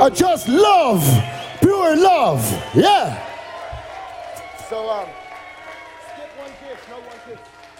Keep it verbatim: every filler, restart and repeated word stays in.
Uh, just love, pure love. Yeah. So, um, skip one kiss, no one kiss.